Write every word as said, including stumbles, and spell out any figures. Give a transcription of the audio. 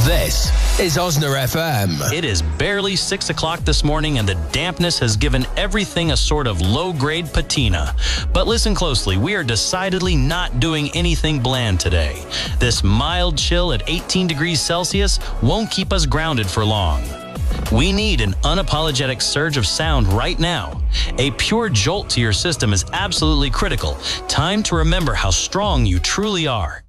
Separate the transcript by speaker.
Speaker 1: This is Osner F M.
Speaker 2: It is barely six o'clock this morning and the dampness has given everything a sort of low-grade patina. But listen closely, we are decidedly not doing anything bland today. This mild chill at eighteen degrees Celsius won't keep us grounded for long. We need an unapologetic surge of sound right now. A pure jolt to your system is absolutely critical. Time to remember how strong you truly are.